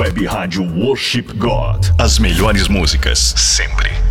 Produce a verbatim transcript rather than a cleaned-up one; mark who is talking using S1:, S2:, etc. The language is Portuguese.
S1: Web Rádio Worship God.
S2: As melhores músicas, sempre.